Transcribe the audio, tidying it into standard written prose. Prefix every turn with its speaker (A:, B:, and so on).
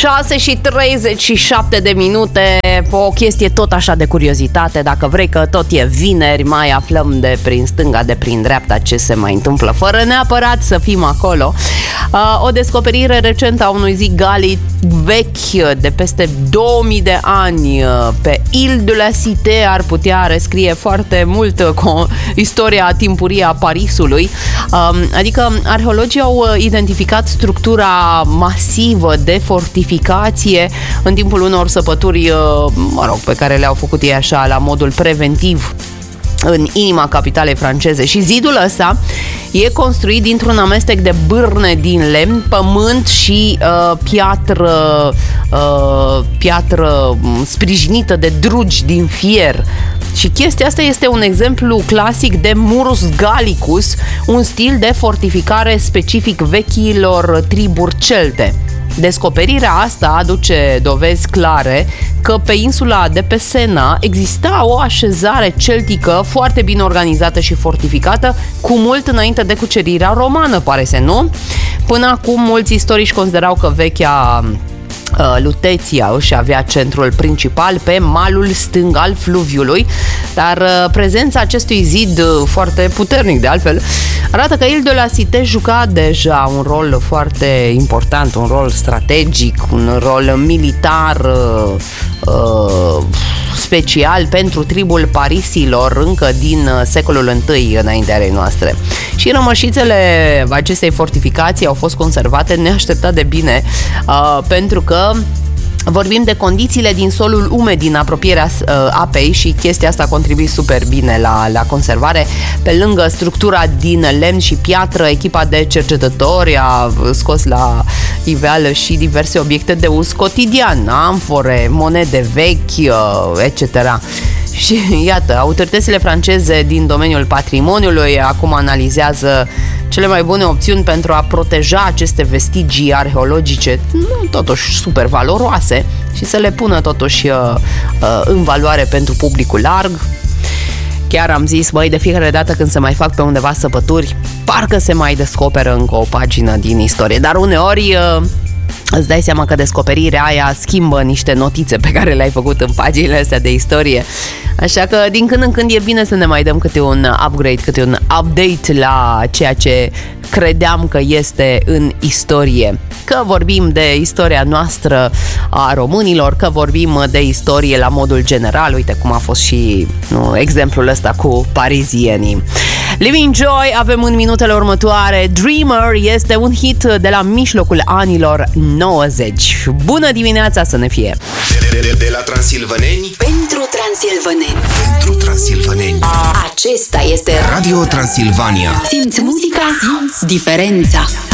A: 6:37 o chestie tot așa de curiozitate. Dacă vrei, că tot e vineri, mai aflăm de prin stânga, de prin dreapta ce se mai întâmplă, fără neapărat să fim acolo. O descoperire recentă a unui zid Gallic vechi de peste 2000 de ani pe Île de la Cité ar putea rescrie foarte mult istoria timpurie a Parisului. Adică arheologii au identificat structura masivă de fortificație în timpul unor săpături, pe care le-au făcut ei așa la modul preventiv în inima capitalei franceze. Și zidul ăsta e construit dintr-un amestec de bârne din lemn, pământ și piatră sprijinită de drugi din fier. Și chestia asta este un exemplu clasic de Murus Gallicus, un stil de fortificare specific vechilor triburi celte. Descoperirea asta aduce dovezi clare că pe insula de pe Sena exista o așezare celtică foarte bine organizată și fortificată, cu mult înainte de cucerirea romană, pare să nu? Până acum, mulți istorici considerau că vechea Luteția își avea centrul principal pe malul stâng al fluviului, dar prezența acestui zid foarte puternic, de altfel, arată că Île de la Cité juca deja un rol foarte important, un rol strategic, un rol militar special pentru tribul parisilor încă din secolul I înaintea erei noastre. Și rămășițele acestei fortificații au fost conservate neașteptat de bine, pentru că vorbim de condițiile din solul umed din apropierea apei și chestia asta contribuie super bine la conservare. Pe lângă structura din lemn și piatră, echipa de cercetători a scos la iveală și diverse obiecte de uz cotidian, amfore, monede vechi, etc. Și iată, autoritățile franceze din domeniul patrimoniului acum analizează cele mai bune opțiuni pentru a proteja aceste vestigii arheologice, totuși super valoroase, și să le pună totuși în valoare pentru publicul larg. Chiar am zis, de fiecare dată când se mai fac pe undeva săpături, parcă se mai descoperă încă o pagină din istorie, dar uneori îți dai seama că descoperirea aia schimbă niște notițe pe care le-ai făcut în paginile astea de istorie. Așa că din când în când e bine să ne mai dăm câte un upgrade, câte un update la ceea ce credeam că este în istorie. Că vorbim de istoria noastră a românilor, că vorbim de istorie la modul general, uite cum a fost și exemplul ăsta cu parizienii. Living Joy avem în minutele următoare. Dreamer este un hit de la mijlocul anilor 90. Bună dimineața să ne fie!
B: De la transilvaneni
C: pentru transilvaneni.
B: Pentru transilvaneni.
C: Acesta este
B: Radio Transilvania.
C: Simți muzica, simți diferența.